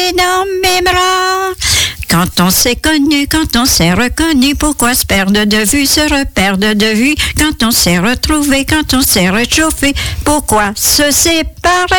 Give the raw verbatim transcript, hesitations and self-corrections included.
tomber dans mes bras. Quand on s'est connu, quand on s'est reconnu, pourquoi se perdre de vue, se reperdre de vue? Quand on s'est retrouvé, quand on s'est réchauffé, pourquoi se séparer?